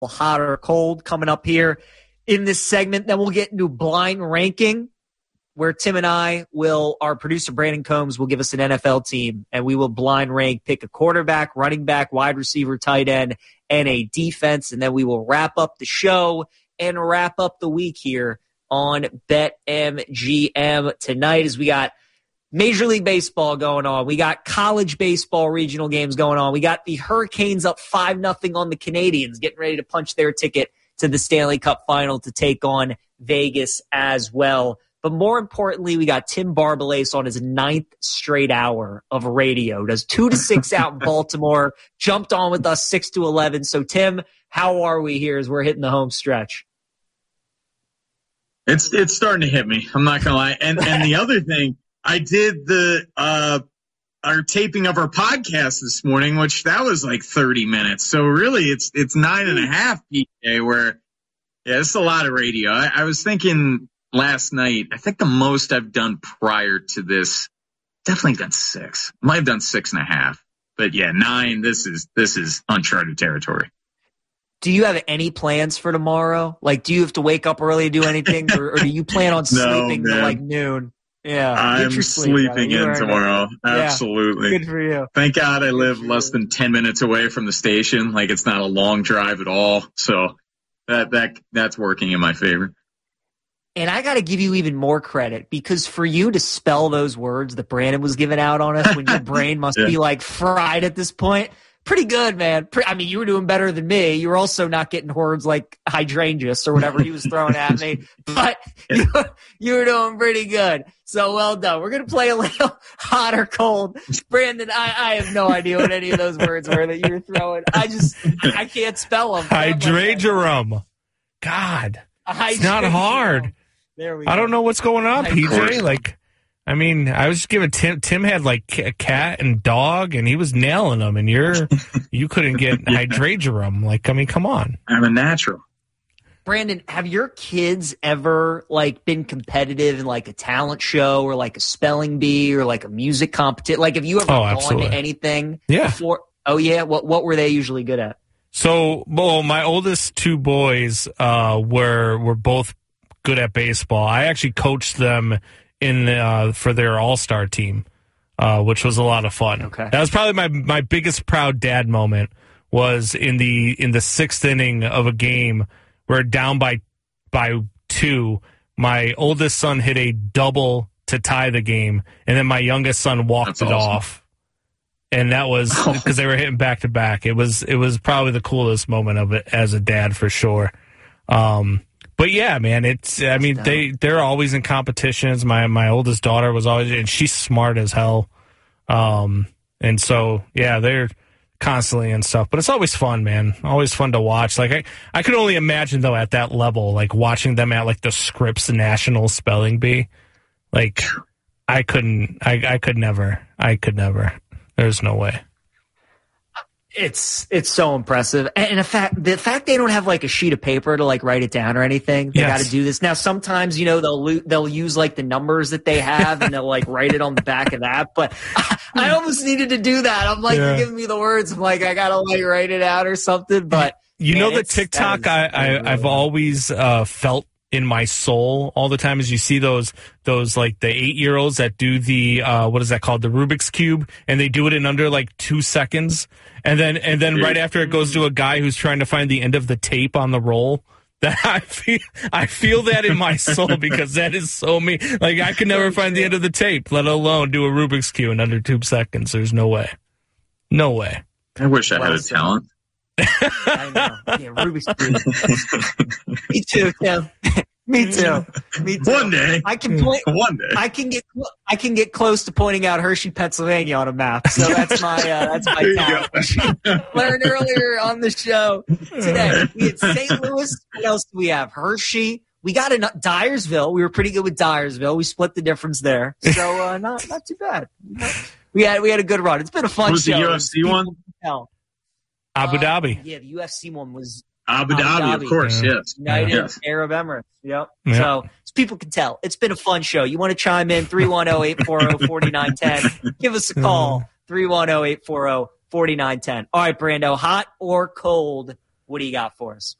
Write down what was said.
hot or cold coming up here in this segment. Then we'll get into blind ranking, where Tim and our producer Brandon Combs will give us an NFL team, and we will blind rank, pick a quarterback, running back, wide receiver, tight end, and a defense. And then we will wrap up the show and wrap up the week here on BetMGM tonight, as we got Major League Baseball going on. We got college baseball regional games going on. We got the Hurricanes up 5-0 on the Canadians, getting ready to punch their ticket to the Stanley Cup final to take on Vegas as well. But more importantly, we got Tim Barbalace on his 9th straight hour of radio. Does 2 to 6 out in Baltimore. Jumped on with us 6 to 11. So, Tim, how are we here as we're hitting the home stretch? It's starting to hit me. I'm not gonna lie. And the other thing, I did our taping of our podcast this morning, which that was like 30 minutes. So really, it's 9.5 PK. Where it's a lot of radio. I was thinking last night, I think the most I've done prior to this, definitely done 6. Might have done 6.5. But yeah, 9. This is uncharted territory. Do you have any plans for tomorrow? Like, do you have to wake up early to do anything, or do you plan on sleeping till like noon? Yeah, I'm sleeping in tomorrow. Absolutely. Good for you. Thank God I live less than 10 minutes away from the station. Like, it's not a long drive at all. So that's working in my favor. And I got to give you even more credit, because for you to spell those words that Brandon was giving out on us when your brain must be like fried at this point, pretty good, man. I mean, you were doing better than me. You were also not getting words like hydrangeas or whatever he was throwing at me, but you were doing pretty good. So well done. We're going to play a little hot or cold. Brandon, I have no idea what any of those words were that you were throwing. I can't spell them. Hydragerum. God, it's not hard. There we go. I don't know what's going on, PJ. Like, I mean, I was just giving Tim had like a cat and dog, and he was nailing them, and you couldn't get hydragerum. Like, I mean, come on. I'm a natural. Brandon, have your kids ever like been competitive in like a talent show or like a spelling bee or like a music competition? Like, have you ever gone to anything before? Oh yeah. What were they usually good at? So, well, my oldest 2 boys were both good at baseball. I actually coached them for their all-star team, which was a lot of fun. Okay. That was probably my biggest proud dad moment, was in the 6th inning of a game. We're down by 2. My oldest son hit a double to tie the game, and then my youngest son walked off. And that was because they were hitting back to back. It was probably the coolest moment of it as a dad, for sure. But yeah, man, they're always in competitions. My oldest daughter was always, and she's smart as hell. And so yeah, they're constantly and stuff. But it's always fun, man. Always fun to watch. Like I could only imagine though at that level, like watching them at like the Scripps National Spelling Bee. Like I could never. There's no way. It's so impressive. And the fact they don't have like a sheet of paper to like write it down or anything. They got to do this. Now, sometimes, they'll use like the numbers that they have and they'll like write it on the back of that. But I almost needed to do that. I'm like, you're giving me the words. I'm like, I got to like write it out or something. But the TikTok I've always felt in my soul all the time is you see those like the 8-year-olds that do the what is that called, the Rubik's Cube, and they do it in under like 2 seconds, and then right after it goes to a guy who's trying to find the end of the tape on the roll. That I feel that in my soul, because that is so me. Like, I could never find the end of the tape, let alone do a Rubik's Cube in under 2 seconds. There's no way. I wish I had a talent. I know. Yeah, Rubik's Cube. Me too, Tim. Me too. One day. I can get close to pointing out Hershey, Pennsylvania on a map. So that's my talent. Learned earlier on the show today. We had St. Louis. What else do we have? Hershey. We got Dyersville. We were pretty good with Dyersville. We split the difference there. So not too bad. We had a good run. It's been a fun show. Was the UFC one? Abu Dhabi. Yeah, the UFC one was Abu Dhabi, of course, yes. United Arab Emirates. Yep. So, as people can tell, it's been a fun show. You want to chime in, 310-840-4910. Give us a call, 310-840-4910. All right, Brando, hot or cold, what do you got for us?